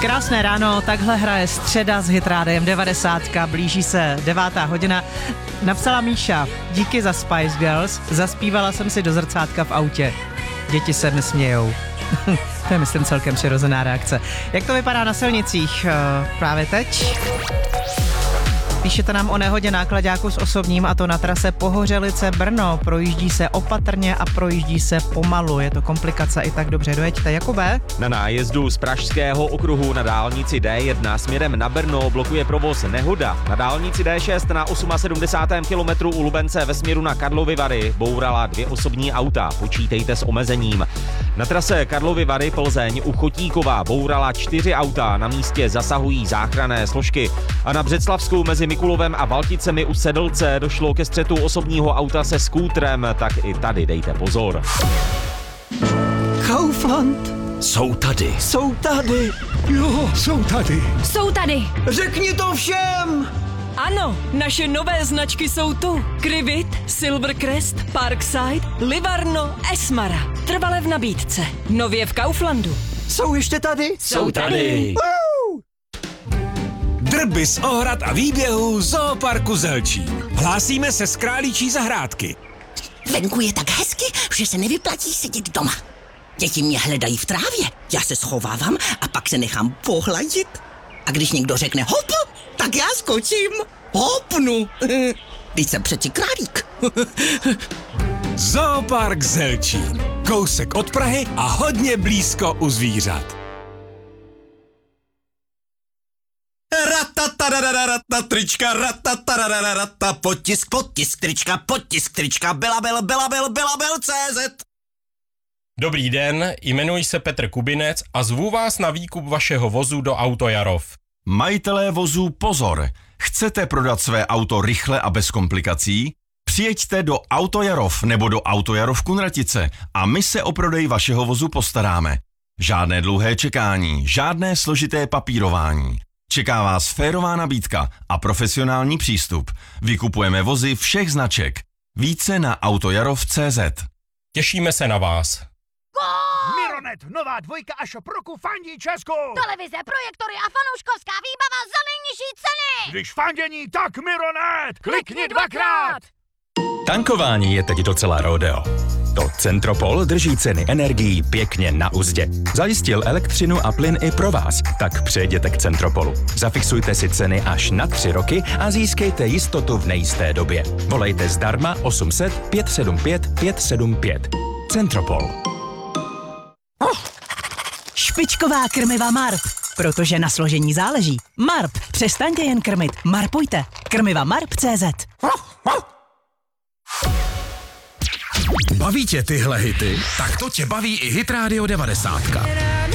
Krásné ráno, takhle hraje Středa s Hitrádiem 90. Blíží se 9. hodina. Napsala Míša, díky za Spice Girls, zaspívala jsem si do zrcátka v autě. Děti se mi smějou. To je, myslím, celkem přirozená reakce. Jak to vypadá na silnicích právě teď? Píšete nám o nehodě náklaďáku s osobním, a to na trase Pohořelice Brno. Projíždí se opatrně a projíždí se pomalu. Je to komplikace, i tak dobře dojeďte. Jakube? Na nájezdu z Pražského okruhu na dálnici D1 směrem na Brno blokuje provoz nehoda. Na dálnici D6 na 78. kilometru u Lubence ve směru na Karlovy Vary bourala 2 osobní auta. Počítejte s omezením. Na trase Karlovy Vary Plzeň u Chotíkova bourala 4 auta. Na místě zasahují záchranné složky. A na Břeclavsku mezi Mikulovem a Valticemi u Sedlce došlo ke střetu osobního auta se skútrem, tak i tady dejte pozor. Kaufland. Jsou tady. Jsou tady. Jo, jsou tady. Jsou tady. Řekni to všem. Ano, naše nové značky jsou tu. Krivit, Silvercrest, Parkside, Livarno, Esmara. Trvale v nabídce. Nově v Kauflandu. Jsou ještě tady? Jsou tady. Drby z ohrad a výběhů Zooparku Zelčín. Hlásíme se z Králíčí zahrádky. Venku je tak hezky, že se nevyplatí sedět doma. Děti mě hledají v trávě, já se schovávám a pak se nechám pohladit. A když někdo řekne hop, tak já skočím. Hopnu. Teď jsem přeci králík. Zoopark Zelčín. Kousek od Prahy a hodně blízko u zvířat. Ratatarararata, trička, ratatarararata, potisk, trička, belabel.cz. Dobrý den, jmenuji se Petr Kubinec a zvu vás na výkup vašeho vozu do Autojarov. Majitelé vozů pozor! Chcete prodat své auto rychle a bez komplikací? Přijeďte do Autojarov nebo do Autojarov Kunratice a my se o prodej vašeho vozu postaráme. Žádné dlouhé čekání, žádné složité papírování. Čeká vás férová nabídka a profesionální přístup. Vykupujeme vozy všech značek. Více na autojarov.cz. Těšíme se na vás. Mironet, nová dvojka a šoproku fandí Česku. Televize, projektory a fanouškovská výbava za nejnižší ceny. Když fandění, tak Mironet. Klikni dvakrát. Tankování je teď docela rodeo. To Centropol drží ceny energií pěkně na uzdě. Zajistil elektřinu a plyn i pro vás, tak přejděte k Centropolu. Zafixujte si ceny až na 3 roky a získejte jistotu v nejisté době. Volejte zdarma 800 575 575. Centropol. Špičková krmiva Marp, protože na složení záleží. Marp, přestaňte jen krmit, marpujte. Krmiva Marp.cz. Baví tě tyhle hity? Tak to tě baví i Hit Radio 90.